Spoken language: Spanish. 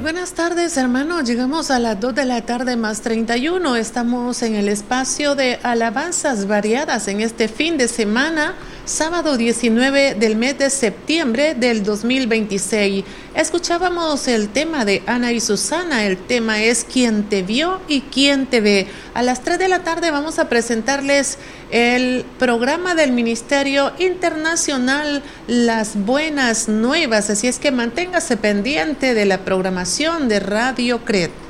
buenas tardes, hermanos. Llegamos a las 2 de la tarde más 31. Estamos en el espacio de alabanzas variadas en este fin de semana, sábado 19 del mes de septiembre del 2026. Escuchábamos el tema de Ana y Susana. El tema es ¿Quién te vio y quién te ve? A las 3 de la tarde vamos a presentarles el programa del Ministerio Internacional Las Buenas Nuevas. Así es que manténgase pendiente de la programación de Radio CRED.